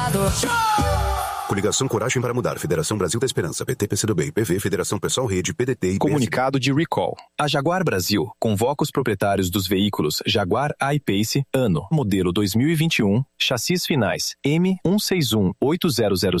Coligação Coragem para Mudar, Federação Brasil da Esperança, PT, PCdoB, PV, Federação Pessoal Rede, PDT e Comunicado de recall. A Jaguar Brasil convoca os proprietários dos veículos Jaguar I-Pace, ano, modelo 2021, chassis finais M161800